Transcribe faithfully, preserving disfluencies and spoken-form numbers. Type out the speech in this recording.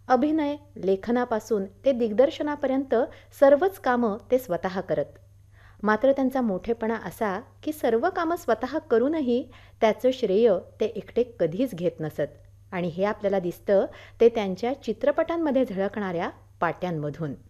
अभिनय, लेखनापासून ते दिग्दर्शनापर्यंत सर्वच कामं ते स्वतः करत. मात्र त्यांचा मोठेपणा असा की सर्व कामं स्वतः करूनही त्याचं श्रेय ते एकटे कधीच घेत नसत आणि हे आपल्याला दिसतं ते त्यांच्या चित्रपटांमध्ये झळकणाऱ्या पाट्यांमधून.